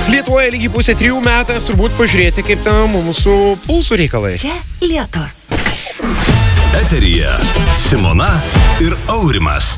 Lietuvoje lygiai pusė 3 metas, turbūt pažiūrėti, kaip ten mūsų pulsų reikalai. Čia Lietus. Eteryje Simona ir Aurimas.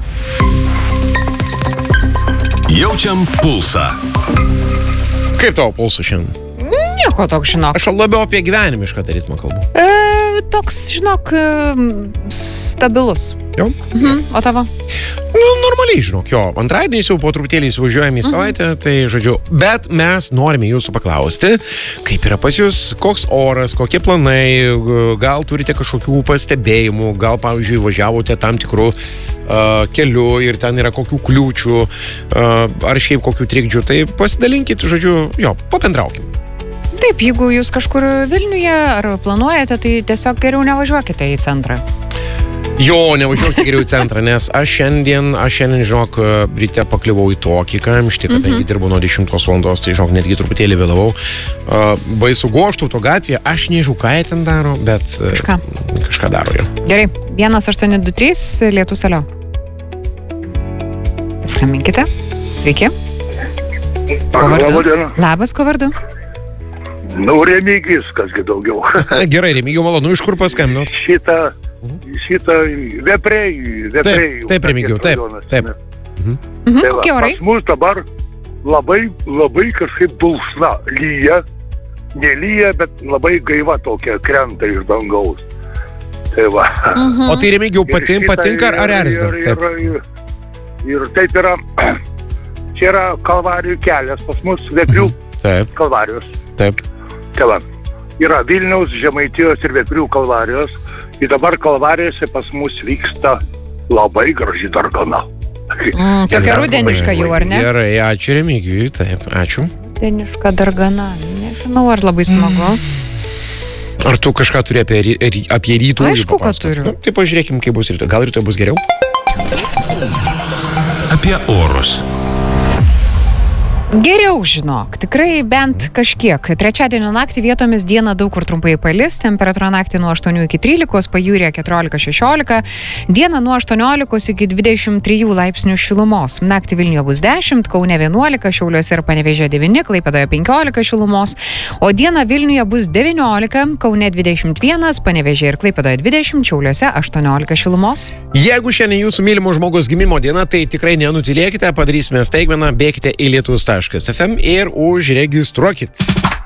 Jaučiam pulsą. Kaip tavo pulsas šiandien? Nieko toks, žinok. Aš labiau apie gyvenimišką tą ritmą kalbu. Toks, žinok, stabilus. Jo? O tavo? Normaliai, žinok, jo. Antradieniais jau po truputėlį įsivažiuojame į savaitę, tai žodžiu. Bet mes norime jūsų paklausti, kaip yra pas jūs, koks oras, kokie planai, gal turite kažkokių pastebėjimų, gal, pavyzdžiui, važiavote tam tikrų keliu ir ten yra kokių kliūčių, ar šiaip kokių trikdžių, tai pasidalinkit, žodžiu, jo, pabendraukim. Taip, jeigu jūs kažkur Vilniuje ar planuojate, tai tiesiog geriau nevažiuokite į centrą. Jo, nevažiuokite geriau į centrą, nes aš šiandien, žinok, ryte pakliuvau į tokį kamštį, kadangi dirbu nuo 10 valandos, tai, žinok, netgi truputėlį vėlavau. Baisu Goštauto gatvėje, aš nežinau, ką jie ten daro, bet kažką daro jau. Gerai, 1823 Lietus alio. Skambinkite. Sveiki. Ko vardu? Labas, ko vardu? Remigijus, kasgi daugiau. Gerai, Remigijau, malonu, iš kur paskambinot? Šitą Vepriai. Taip, Remigijau, taip. Kokie orai? Pas mus dabar labai kažkaip dulksna. Lyja, nelyja, bet labai gaiva tokia krenta iš dangaus. Tai va. O tai, Remigijau, patinka ar erzina? Ir taip yra, čia yra Kalvarijų kelias pas mus, Veprių Kalvarijos. Taip. Tai va, yra Vilniaus, Žemaitijos ir Veprių Kalvarijos. Ir dabar Kalvarijose pas mus vyksta labai graži dargana. Tokia rudeniška jau, ar ne? Gerai, ačiū Remigijui, taip, ačiū. Rudeniška dargana, nežinau, ar labai smagu. Ar tu kažką turi apie rytų? Aišku, kad turiu. Tai pažiūrėkim, kaip bus rytoj. Gal rytoj bus geriau? Apie orus. Geriau, žinok, tikrai bent kažkiek. Trečiadienio naktį vietomis dieną daug kur trumpai palis, temperatūra naktį nuo 8 iki 13, pajūryje 14-16, dieną nuo 18 iki 23 laipsnių šilumos. Naktį Vilniuje bus 10, Kaune 11, Šiauliuose ir Panevėžyje 9, Klaipėdoje 15 šilumos, o dieną Vilniuje bus 19, Kaune 21, Panevėžyje ir Klaipėdoje 20, Šiauliuose 18 šilumos. Jeigu šiandien jūsų mylimo žmogaus gimimo diena, tai tikrai nenutilėkite, padarysime staigmeną, bėkite į Lietus.fm ir užregistruokit.